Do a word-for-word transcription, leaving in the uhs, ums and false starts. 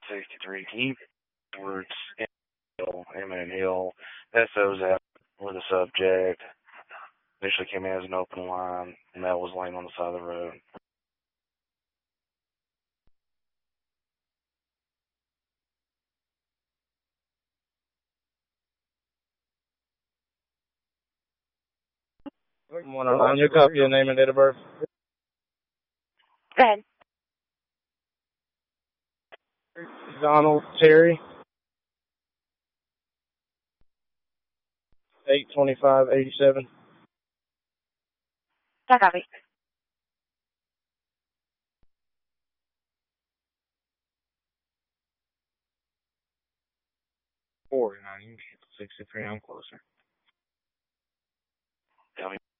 sixty-three. Can you words Hill, Emmett Hill, S O's out with the subject. Initially came in as an open line, and that was laying on the side of the road. On your copy of name and date of birth. Go ahead. Donald Terry. eight twenty-five eighty-seven. I copy. forty-nine, sixty-three, I'm closer. Copy.